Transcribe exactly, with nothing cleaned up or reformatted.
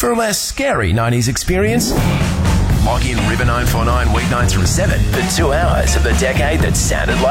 for a less scary nineties experience? Log in River nine four nine weeknights from seven for two hours of the decade that sounded like